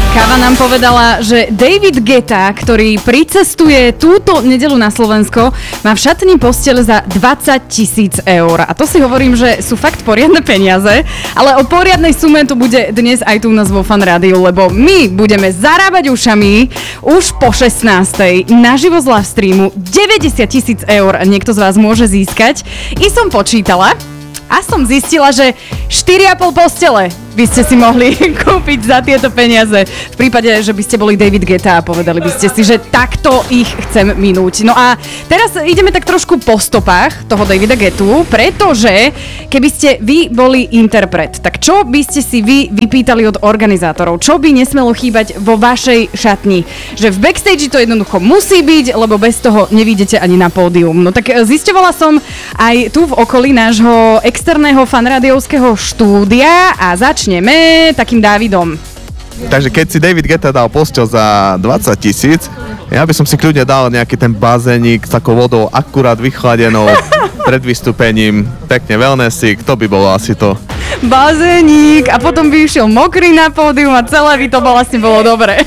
Káva nám povedala, že David Guetta, ktorý pricestuje túto nedeľu na Slovensko, má v šatni posteľ za 20 000 eur. A to si hovorím, že sú fakt poriadne peniaze, ale o poriadnej sume to bude dnes aj tu u nás vo Fan Rádiu, lebo my budeme zarábať ušami už po 16. naživo z live streamu. 90 000 eur niekto z vás môže získať. I som počítala a som zistila, že 4,5 postele by ste si mohli kúpiť za tieto peniaze. V prípade, že by ste boli David Guetta a povedali by ste si, že takto ich chcem minúť. No a teraz ideme tak trošku po stopách toho Davida Guettu, pretože keby ste vy boli interpret, tak čo by ste si vy vypýtali od organizátorov? Čo by nesmelo chýbať vo vašej šatni? Že v backstage to jednoducho musí byť, lebo bez toho nevídete ani na pódium. No tak zisťovala som aj tu v okolí nášho externého fanrádiovského štúdia a začneme takým Dávidom. Takže keď si David Guetta dal posteľ za 20 000, ja by som si kľudne dal nejaký ten bazénik s takou vodou akurát vychladenou pred vystúpením, pekne wellnessík, to by bolo asi to. Bazénik a potom by išiel mokrý na pódium a celé by to vlastne bolo dobre.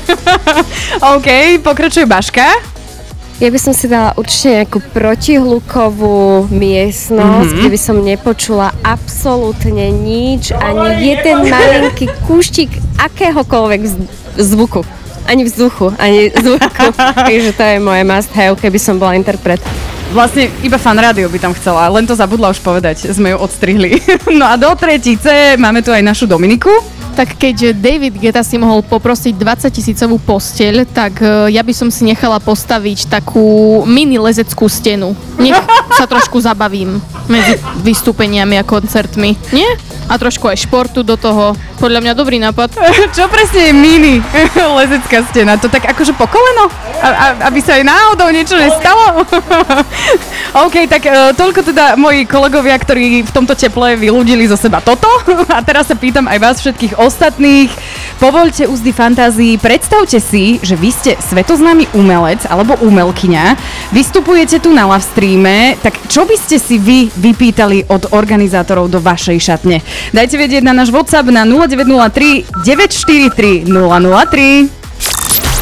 OK, pokračuje Baška. Ja by som si dala určite nejakú protihlukovú miestnosť, kde by som nepočula absolútne nič, ani jeden malinký kúštik akéhokoľvek zvuku. Ani vzduchu, ani zvuku. Takže to je moje must have, keby som bola interpret. Vlastne iba Fan Rádio by tam chcela, len to zabudla už povedať, sme ju odstrihli. No a do tretice máme tu aj našu Dominiku. Tak keď David Guetta si mohol poprosiť 20 000 posteľ, tak ja by som si nechala postaviť takú mini lezeckú stenu. Nech sa trošku zabavím medzi vystúpeniami a koncertmi. Nie? A trošku aj športu do toho. Podľa mňa dobrý nápad. Čo presne je mini lezecká stena? To tak akože po koleno? Aby sa aj náhodou niečo nestalo? OK, tak toľko teda moji kolegovia, ktorí v tomto teple vyľudili zo seba toto. A teraz sa pýtam aj vás všetkých ostatných. Povoľte úzdy fantázií. Predstavte si, že vy ste svetoznámy umelec alebo umelkyňa. Vystupujete tu na live streame. Tak čo by ste si vy vypýtali od organizátorov do vašej šatne? Dajte vedieť na náš WhatsApp na 0903 943 003.